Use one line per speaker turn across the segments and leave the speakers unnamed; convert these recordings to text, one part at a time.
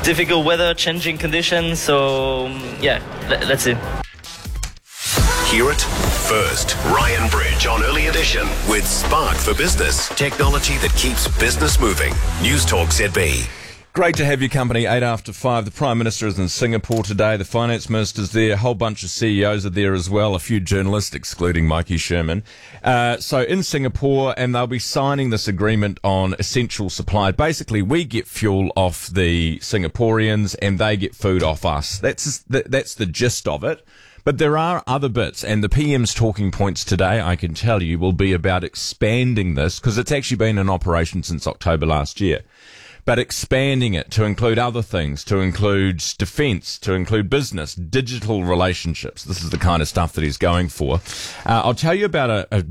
difficult weather, changing conditions. So yeah, let's see.
Hear it first. Ryan Bridge on Early Edition with Spark for Business. Technology that keeps business moving. News Talk ZB.
Great to have your company, 5:08. The Prime Minister is in Singapore today. The Finance Minister's there. A whole bunch of CEOs are there as well. A few journalists, excluding Mikey Sherman. So in Singapore, and they'll be signing this agreement on essential supply. Basically, we get fuel off the Singaporeans and they get food off us. That's the gist of it. But there are other bits, and the PM's talking points today, I can tell you, will be about expanding this, because it's actually been in operation since October last year. But expanding it to include other things, to include defence, to include business, digital relationships. This is the kind of stuff that he's going for. I'll tell you about a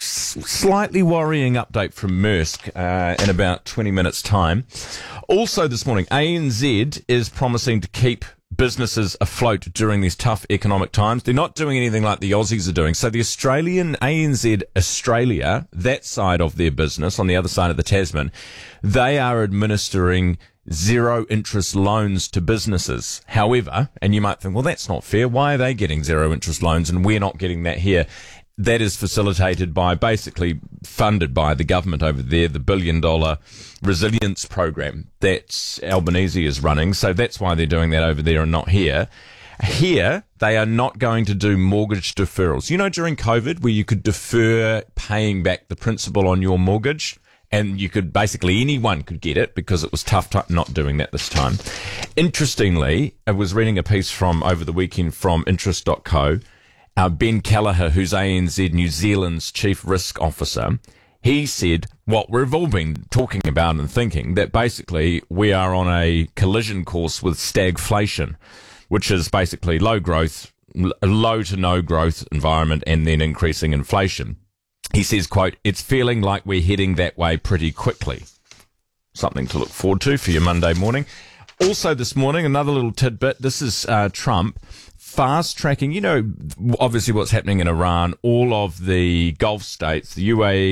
slightly worrying update from Maersk in about 20 minutes' time. Also this morning, ANZ is promising to keep businesses afloat during these tough economic times. They're not doing anything like the Aussies are doing. So the Australian, ANZ Australia, that side of their business, on the other side of the Tasman, they are administering zero interest loans to businesses. However, and you might think, well, that's not fair. Why are they getting zero interest loans and we're not getting that here? That is facilitated by, basically funded by the government over there, the $1 billion resilience program that Albanese is running. So that's why they're doing that over there and not here. Here, they are not going to do mortgage deferrals. You know, during COVID, where you could defer paying back the principal on your mortgage, and you could basically, anyone could get it because it was tough, not doing that this time. Interestingly, I was reading a piece from over the weekend from interest.co. Ben Kelleher, who's ANZ New Zealand's Chief Risk Officer, he said what we've all been talking about and thinking, that basically we are on a collision course with stagflation, which is basically low growth, low to no growth environment and then increasing inflation. He says, quote, "It's feeling like we're heading that way pretty quickly." Something to look forward to for your Monday morning. Also this morning, another little tidbit. This is Trump fast tracking, you know, obviously what's happening in Iran, all of the Gulf states, the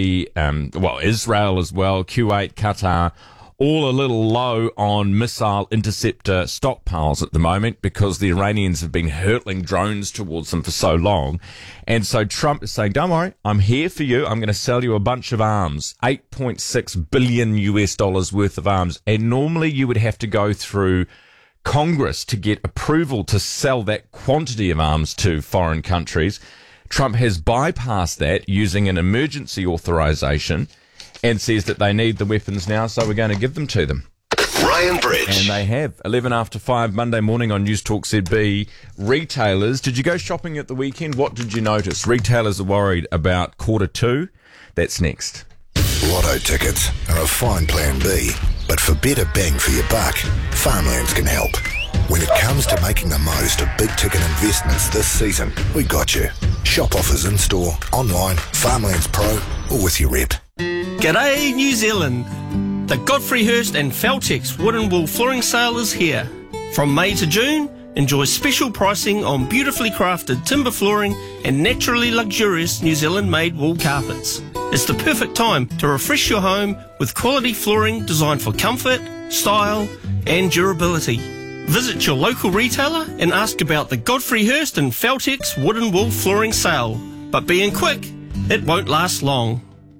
UAE, Israel as well, Kuwait, Qatar, all a little low on missile interceptor stockpiles at the moment because the Iranians have been hurtling drones towards them for so long. And so Trump is saying, don't worry, I'm here for you. I'm going to sell you a bunch of arms, $8.6 billion worth of arms. And normally you would have to go through Congress to get approval to sell that quantity of arms to foreign countries. Trump has bypassed that using an emergency authorization and says that they need the weapons now, so we're going to give them to them.
Ryan Bridge.
And they have. 5:11 Monday morning on News Talk ZB. Retailers, did you go shopping at the weekend? What did you notice? Retailers are worried about Q2. That's next.
Lotto tickets are a fine plan B, but for better bang for your buck, Farmlands can help. When it comes to making the most of big-ticket investments this season, we got you. Shop offers in-store, online, Farmlands Pro, or with your rep.
G'day, New Zealand. The Godfrey Hirst and Feltex Wood and Wool Flooring Sale is here. From May to June, enjoy special pricing on beautifully crafted timber flooring and naturally luxurious New Zealand-made wool carpets. It's the perfect time to refresh your home with quality flooring designed for comfort, style and durability. Visit your local retailer and ask about the Godfrey Hirst and Feltex Wood and Wool Flooring Sale. But being quick, it won't last long.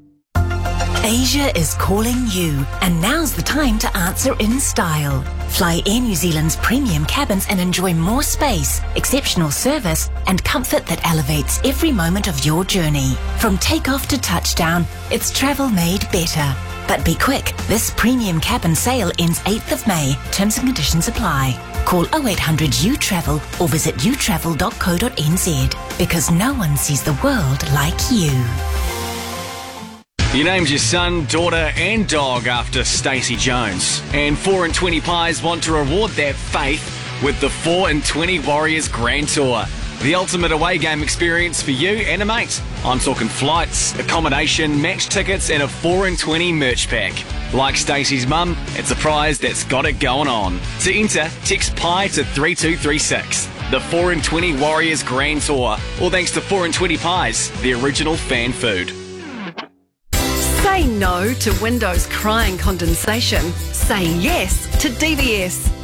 Asia is calling you, and now's the time to answer in style. Fly Air New Zealand's premium cabins and enjoy more space, exceptional service, and comfort that elevates every moment of your journey. From takeoff to touchdown, it's travel made better. But be quick, this premium cabin sale ends 8th of May. Terms and conditions apply. Call 0800 UTRAVEL or visit utravel.co.nz, because no one sees the world like you.
You named your son, daughter and dog after Stacey Jones. And 4 in 20 Pies want to reward that faith with the 4 in 20 Warriors Grand Tour. The ultimate away game experience for you and a mate. I'm talking flights, accommodation, match tickets and a 4 in 20 merch pack. Like Stacey's mum, it's a prize that's got it going on. To enter, text PIE to 3236. The 4 in 20 Warriors Grand Tour. All thanks to 4 in 20 Pies, the original fan food.
Say no to windows crying condensation. Say yes to DVS.